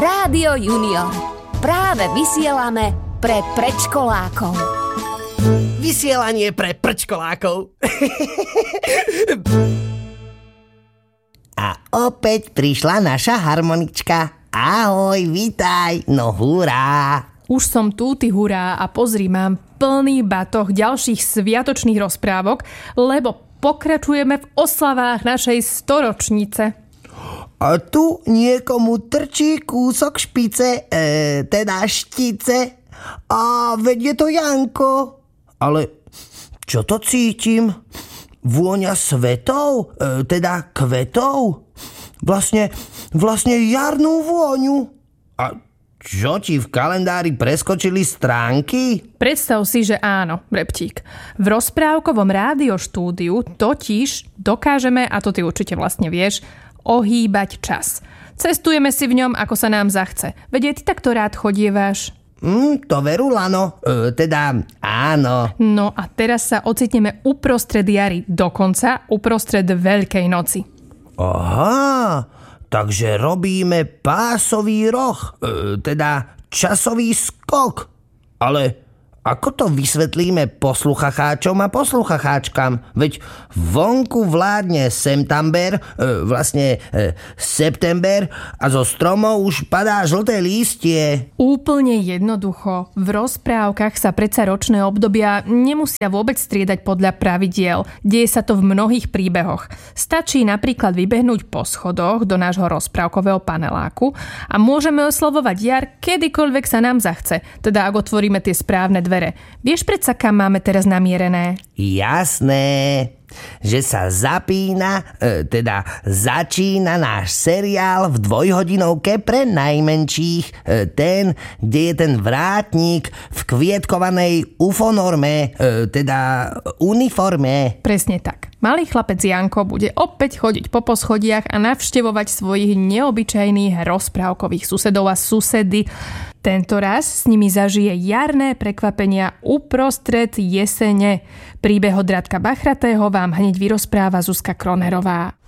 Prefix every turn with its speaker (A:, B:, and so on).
A: Rádio Junior. Práve vysielame pre predškolákov.
B: Vysielanie pre prčkolákov.
C: A opäť prišla naša harmonička. Ahoj, vítaj, no hurá.
D: Už som tu, ty hurá, a pozri, mám plný batoh ďalších sviatočných rozprávok, lebo pokračujeme v oslavách našej storočnice.
C: A tu niekomu trčí kúsok špice, teda štice. A veď je to Janko. Ale čo to cítim? Vôňa svetov, teda kvetov? Vlastne jarnú vôňu. A čo ti v kalendári preskočili stránky?
D: Predstav si, že áno, reptík. V rozprávkovom rádioštúdiu totiž dokážeme, a to ty určite vlastne vieš, ohýbať čas. Cestujeme si v ňom, ako sa nám zachce. Veď ty takto rád chodievaš.
C: To veru, Lano. Teda áno.
D: No a teraz sa ocitneme uprostred jary, dokonca uprostred Veľkej noci.
C: Aha, takže robíme pásový roh, teda časový skok. Ale ako to vysvetlíme posluchacháčom a posluchacháčkam? Veď vonku vládne september a zo stromov už padá žlté lístie.
D: Úplne jednoducho. V rozprávkach sa predsa ročné obdobia nemusia vôbec striedať podľa pravidiel. Deje sa to v mnohých príbehoch. Stačí napríklad vybehnúť po schodoch do nášho rozprávkového paneláku a môžeme oslovovať jar kedykoľvek sa nám zachce, teda ak otvoríme tie správne dvere. Vieš predsa, kam máme teraz namierené?
C: Jasné, že sa začína náš seriál v dvojhodinovke pre najmenších. Ten, kde je ten vrátnik v kvietkovanej ufonorme, teda uniforme.
D: Presne tak. Malý chlapec Janko bude opäť chodiť po poschodiach a navštevovať svojich neobyčajných rozprávkových susedov a susedy. Tento raz s nimi zažije jarné prekvapenia uprostred jesene. Príbeh od Radka Bachratého vám hneď vyrozpráva Zuzka Kronerová.